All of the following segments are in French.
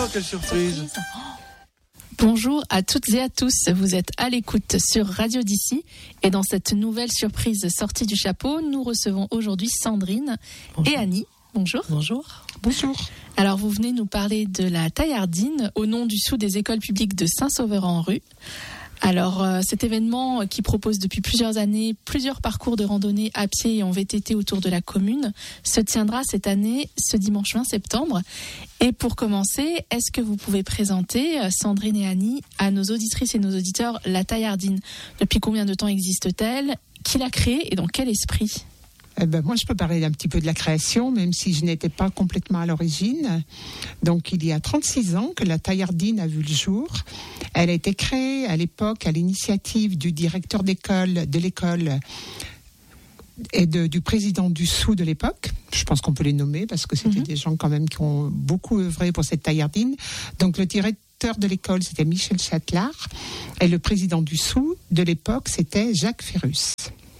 quelle surprise. Bonjour à toutes et à tous, vous êtes à l'écoute sur Radio d'ici et dans cette nouvelle surprise sortie du chapeau, nous recevons aujourd'hui Sandrine et Annie. Bonjour. Bonjour. Bonjour. Alors vous venez nous parler de la taillardine au nom du Sceau des écoles publiques de Saint-Sauveur-en-Rue. Alors cet événement qui propose depuis plusieurs années plusieurs parcours de randonnée à pied et en VTT autour de la commune se tiendra cette année ce dimanche 20 septembre. Et pour commencer, est-ce que vous pouvez présenter, Sandrine et Annie, à nos auditrices et nos auditeurs la taillardine? Depuis combien de temps existe-t-elle? Qui l'a créée et dans quel esprit? Moi, je peux parler un petit peu de la création, même si je n'étais pas complètement à l'origine. Donc, il y a 36 ans que la taillardine a vu le jour. Elle a été créée à l'époque à l'initiative du directeur de l'école et du président du Sceau de l'époque. Je pense qu'on peut les nommer parce que c'était des gens quand même qui ont beaucoup œuvré pour cette taillardine. Donc, le directeur de l'école, c'était Michel Châtelard. Et le président du Sceau de l'époque, c'était Jacques Ferrus.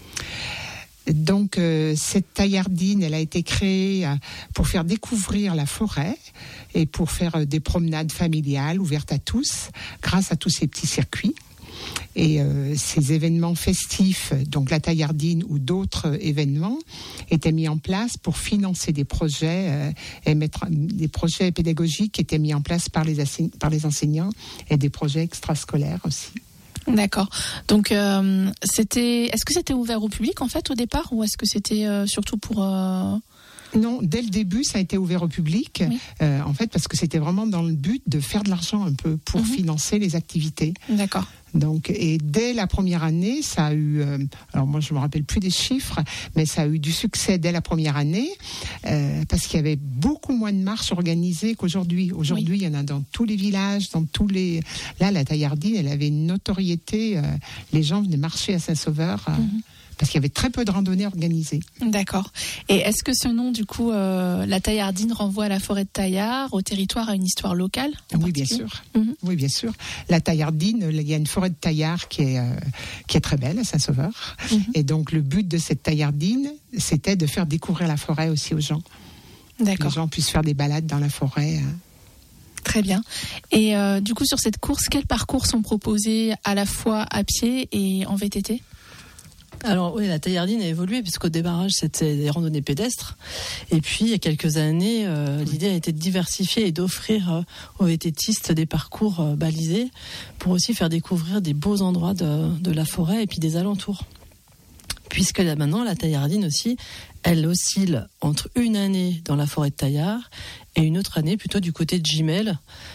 Donc cette taillardine, elle a été créée pour faire découvrir la forêt et pour faire des promenades familiales ouvertes à tous, grâce à tous ces petits circuits. Et ces événements festifs, donc la taillardine ou d'autres événements, étaient mis en place pour financer des projets et mettre des projets pédagogiques qui étaient mis en place par les enseignants et des projets extrascolaires aussi. D'accord. Donc, est-ce que c'était ouvert au public en fait au départ ou est-ce que c'était surtout pour Non, dès le début, ça a été ouvert au public, oui. En fait, parce que c'était vraiment dans le but de faire de l'argent un peu pour financer les activités. D'accord. Donc, et dès la première année, ça a eu, alors moi je me rappelle plus des chiffres, mais ça a eu du succès dès la première année, parce qu'il y avait beaucoup moins de marches organisées qu'aujourd'hui. Aujourd'hui, il y en a dans tous les villages, là, la taillardine, elle avait une notoriété, les gens venaient marcher à Saint-Sauveur, parce qu'il y avait très peu de randonnées organisées. D'accord. Et est-ce que ce nom, du coup, la taillardine renvoie à la forêt de Taillard, au territoire, à une histoire locale? Oui, bien sûr. Oui, bien sûr. La taillardine, il y a une forêt de Taillard qui est très belle à Saint-Sauveur. Et donc, le but de cette taillardine, c'était de faire découvrir la forêt aussi aux gens. D'accord. Que les gens puissent faire des balades dans la forêt. Très bien. Et du coup, sur cette course, quels parcours sont proposés à la fois à pied et en VTT? Alors oui, la taillardine a évolué puisqu'au démarrage c'était des randonnées pédestres et puis il y a quelques années l'idée a été de diversifier et d'offrir aux VTTistes des parcours balisés pour aussi faire découvrir des beaux endroits de la forêt et puis des alentours. Puisque là maintenant la taillardine aussi, elle oscille entre une année dans la forêt de Taillard et une autre année plutôt du côté de Gimel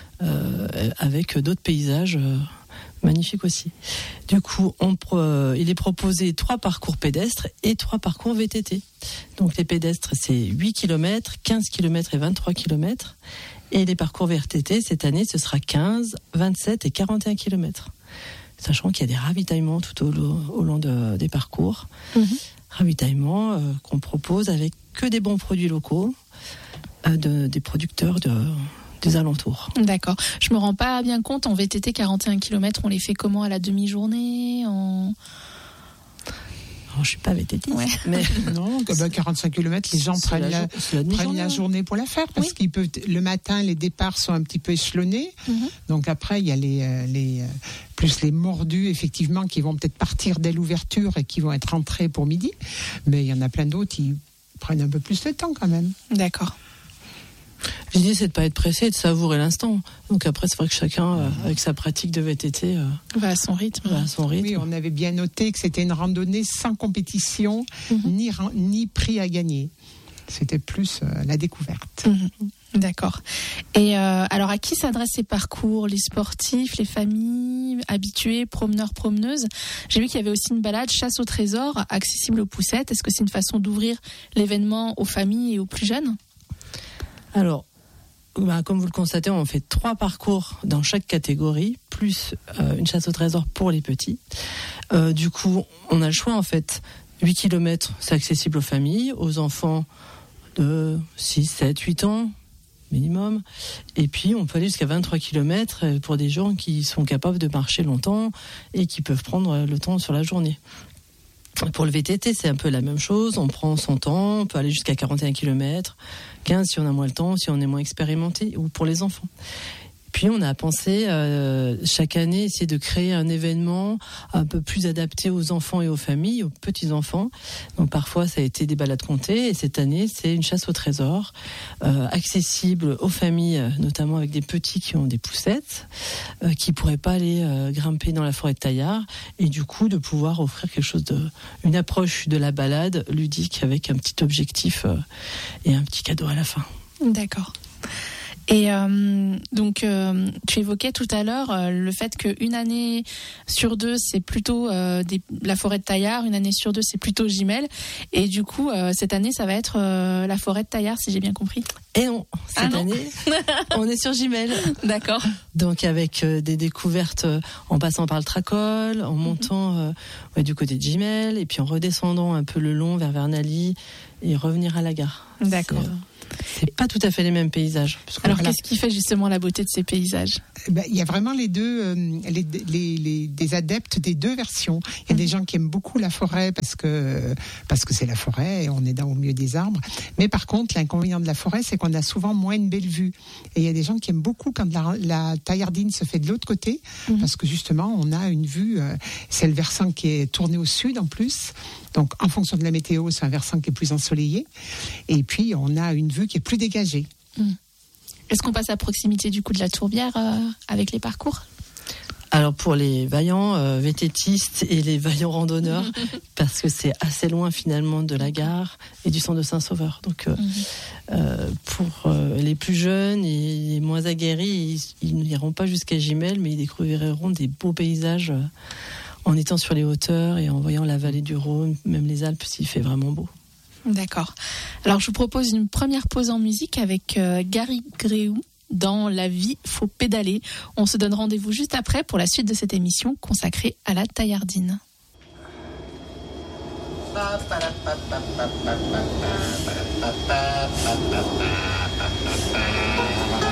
avec d'autres paysages magnifique aussi. Du coup, il est proposé 3 parcours pédestres et 3 parcours VTT. Donc les pédestres, c'est 8 km, 15 km et 23 km. Et les parcours VTT, cette année, ce sera 15, 27 et 41 km. Sachant qu'il y a des ravitaillements tout au long des parcours. Ravitaillements qu'on propose avec que des bons produits locaux, des producteurs des alentours. D'accord. Je me rends pas bien compte, en VTT 41 km, on les fait comment, à la demi-journée Je suis pas VTTiste. Ouais. Mais non, 45 km, les gens prennent la journée pour la faire parce qu'ils peuvent, le matin, les départs sont un petit peu échelonnés. Donc après, il y a les mordus, effectivement, qui vont peut-être partir dès l'ouverture et qui vont être rentrés pour midi. Mais il y en a plein d'autres qui prennent un peu plus de temps quand même. D'accord. L'idée, c'est de ne pas être pressé, de savourer l'instant. Donc après, c'est vrai que chacun, avec sa pratique de VTT, va à son rythme. Oui, on avait bien noté que c'était une randonnée sans compétition, ni prix à gagner. C'était plus la découverte. D'accord. Et alors, à qui s'adressent ces parcours? Les sportifs, les familles, habitués, promeneurs, promeneuses? J'ai vu qu'il y avait aussi une balade chasse au trésor, accessible aux poussettes. Est-ce que c'est une façon d'ouvrir l'événement aux familles et aux plus jeunes? Alors, comme vous le constatez, on fait 3 parcours dans chaque catégorie, plus une chasse au trésor pour les petits. Du coup, on a le choix en fait. 8 km, c'est accessible aux familles, aux enfants de 6, 7, 8 ans minimum. Et puis, on peut aller jusqu'à 23 km pour des gens qui sont capables de marcher longtemps et qui peuvent prendre le temps sur la journée. Pour le VTT, c'est un peu la même chose. On prend son temps, on peut aller jusqu'à 41 km, 15 si on a moins le temps, si on est moins expérimenté, ou pour les enfants. puis on a pensé chaque année essayer de créer un événement un peu plus adapté aux enfants et aux familles, aux petits-enfants. Donc parfois ça a été des balades comptées, et cette année c'est une chasse au trésor, accessible aux familles, notamment avec des petits qui ont des poussettes, qui pourraient pas aller grimper dans la forêt de Taillard, et du coup de pouvoir offrir quelque chose une approche de la balade ludique avec un petit objectif et un petit cadeau à la fin. D'accord. Et donc, tu évoquais tout à l'heure le fait qu'une année sur deux, c'est plutôt la forêt de Taillard, une année sur deux, c'est plutôt Gimel. Et du coup, cette année, ça va être la forêt de Taillard, si j'ai bien compris. Et non, cette année, on est sur Gimel. D'accord. Donc avec des découvertes en passant par le Tracol, en montant du côté de Gimel, et puis en redescendant un peu le long vers Vernally et revenir à la gare. D'accord. C'est pas tout à fait les mêmes paysages. Alors qu'est-ce qui fait justement la beauté de ces paysages ? Il y a vraiment les deux, des adeptes des deux versions. Il y a des gens qui aiment beaucoup la forêt parce que c'est la forêt et on est au milieu des arbres. Mais par contre, l'inconvénient de la forêt, c'est qu'on a souvent moins une belle vue. Et il y a des gens qui aiment beaucoup quand la Taillardine se fait de l'autre côté, parce que justement, on a une vue. C'est le versant qui est tourné au sud en plus. Donc, en fonction de la météo, c'est un versant qui est plus ensoleillé. Et puis, on a une vue qui est plus dégagée. Est-ce qu'on passe à proximité du coup de la Tourbière avec les parcours ? Alors pour les vaillants vététistes et les vaillants randonneurs, parce que c'est assez loin finalement de la gare et du centre de Saint-Sauveur. Donc pour les plus jeunes et les moins aguerris, ils n'iront pas jusqu'à Gimel, mais ils découvriront des beaux paysages en étant sur les hauteurs et en voyant la vallée du Rhône, même les Alpes s'il fait vraiment beau. D'accord. Alors je vous propose une première pause en musique avec Gary Gréou dans La vie, faut pédaler. On se donne rendez-vous juste après pour la suite de cette émission consacrée à la Taillardine. À moi ou à toi ?